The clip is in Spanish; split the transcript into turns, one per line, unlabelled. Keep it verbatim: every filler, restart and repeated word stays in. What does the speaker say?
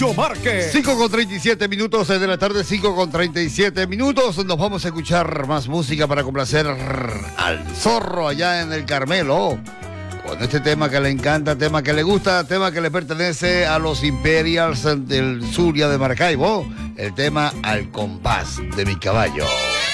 Marque.
cinco con treinta y siete minutos de la tarde, cinco con treinta y siete minutos. Nos vamos a escuchar más música para complacer al zorro allá en el Carmelo. Con este tema que le encanta, tema que le gusta, tema que le pertenece a los Imperials del Zulia de Maracaibo. El tema Al compás de mi caballo.